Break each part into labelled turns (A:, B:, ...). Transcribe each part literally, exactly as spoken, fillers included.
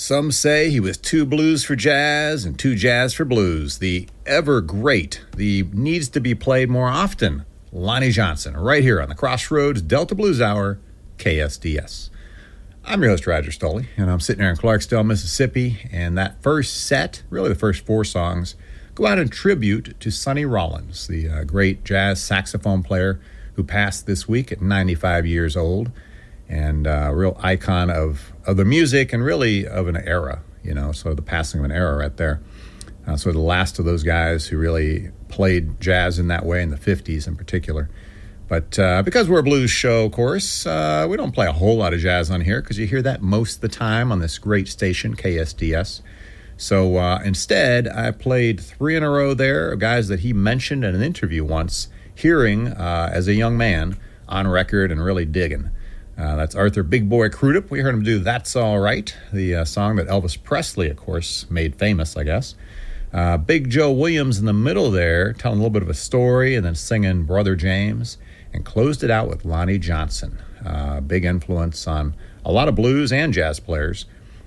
A: Some say he was two blues for jazz and two jazz for blues. The ever great, the needs to be played more often, Lonnie Johnson, right here on the Crossroads Delta Blues Hour, K S D S. I'm your host, Roger Stoley, and I'm sitting here in Clarksdale, Mississippi, and that first set, really the first four songs, go out in tribute to Sonny Rollins, the uh, great jazz saxophone player who passed this week at ninety-five years old, and a uh, real icon of, of the music and really of an era, you know, so the passing of an era right there. Uh, so the last of those guys who really played jazz in that way in the fifties in particular. But uh, because we're a blues show, of course, uh, we don't play a whole lot of jazz on here because you hear that most of the time on this great station, K S D S. So uh, instead, I played three in a row there of guys that he mentioned in an interview once, hearing uh, as a young man on record and really digging. Uh, that's Arthur Big Boy Crudup. We heard him do That's All Right, the uh, song that Elvis Presley, of course, made famous, I guess. Uh, Big Joe Williams in the middle there, telling a little bit of a story and then singing Brother James, and closed it out with Lonnie Johnson. Uh, big influence on a lot of blues and jazz players.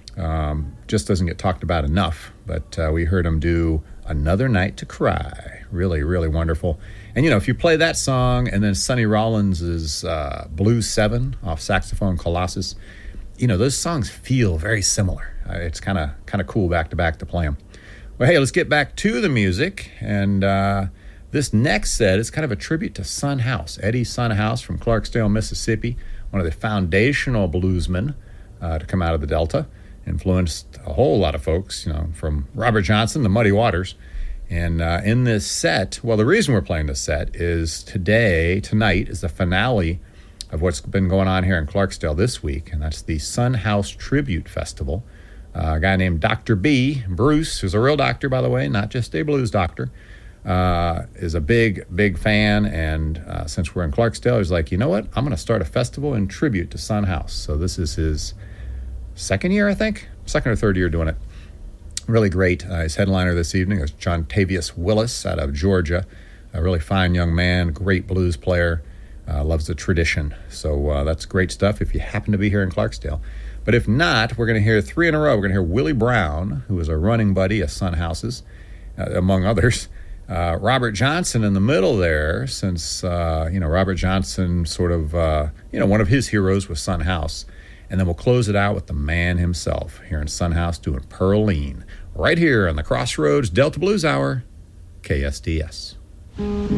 A: Um, just doesn't get talked about enough, but uh, we heard him do Another Night to Cry. Really, really wonderful. And, you know, if you play that song and then Sonny Rollins' uh, Blues seven off saxophone Colossus, you know, those songs feel very similar. Uh, it's kind of kind of cool back-to-back to play them. Well, hey, let's get back to the music. And uh, this next set is kind of a tribute to Son House, Eddie Son House from Clarksdale, Mississippi, one of the foundational bluesmen uh, to come out of the Delta. Influenced a whole lot of folks, you know, from Robert Johnson to Muddy Waters. And uh, in this set, well, the reason we're playing this set is today, tonight, is the finale of what's been going on here in Clarksdale this week, and that's the Son House Tribute Festival. Uh, a guy named Doctor B, Bruce, who's a real doctor, by the way, not just a blues doctor, uh, is a big, big fan, and uh, since we're in Clarksdale, he's like, you know what, I'm going to start a festival in tribute to Son House. So this is his second year, I think, second or third year doing it. Really great. Uh, his headliner this evening is John Tavius Willis out of Georgia, a really fine young man, great blues player, uh, loves the tradition. So uh, that's great stuff if you happen to be here in Clarksdale. But if not, we're going to hear three in a row. We're going to hear Willie Brown, who is a running buddy of Son House's, uh, among others. Uh, Robert Johnson in the middle there, since, uh, you know, Robert Johnson sort of, uh, you know, one of his heroes was Son House. And then we'll close it out with the man himself here in Son House doing Pearline, right here on the Crossroads Delta Blues Hour, K S D S.